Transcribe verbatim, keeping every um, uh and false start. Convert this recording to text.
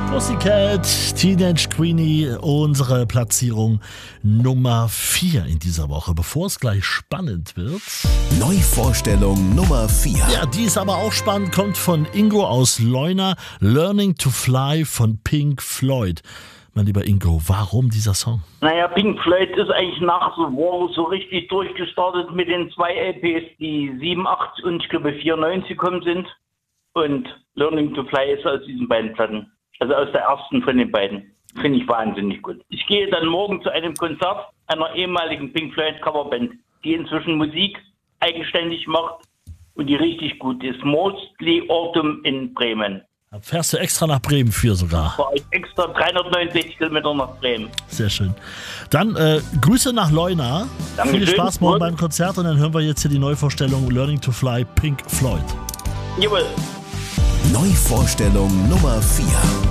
Pussycat, Teenage Queenie, unsere Platzierung Nummer vier in dieser Woche. Bevor es gleich spannend wird. Neuvorstellung Nummer vier. Ja, die ist aber auch spannend, kommt von Ingo aus Leuna. Learning to Fly von Pink Floyd. Mein lieber Ingo, warum dieser Song? Naja, Pink Floyd ist eigentlich nach The Wall so richtig durchgestartet mit den zwei L Ps, die siebenundachtzig und ich glaube vierundneunzig gekommen sind. Und Learning to Fly ist aus diesen beiden Platten. Also aus der ersten von den beiden. Finde ich wahnsinnig gut. Ich gehe dann morgen zu einem Konzert einer ehemaligen Pink Floyd Coverband, die inzwischen Musik eigenständig macht und die richtig gut ist. Mostly Autumn in Bremen. Da fährst du extra nach Bremen für sogar. War ich extra dreihundertneunundsechzig Kilometer nach Bremen. Sehr schön. Dann äh, Grüße nach Leuna. Dankeschön. Viel Spaß morgen beim Konzert und dann hören wir jetzt hier die Neuvorstellung Learning to Fly Pink Floyd. Jawohl. Neuvorstellung Nummer vier.